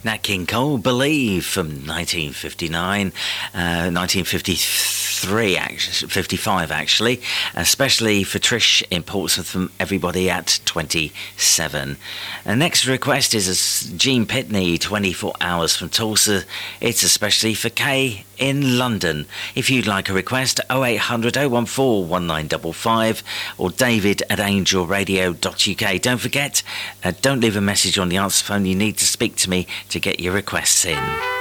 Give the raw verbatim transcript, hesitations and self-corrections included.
Nat King Cole, Believe, from nineteen fifty-nine, uh, nineteen fifty-three, actually, fifty-five actually, especially for Trish in Portsmouth from Everybody at twenty-seven. And next request is a Gene Pitney, twenty-four hours from Tulsa. It's especially for Kay in London. If you'd like a request, oh eight hundred, oh one four, one nine five five or david at angel radio dot u k. Don't forget, uh, don't leave a message on the answer phone. You need to speak to me to get your requests in.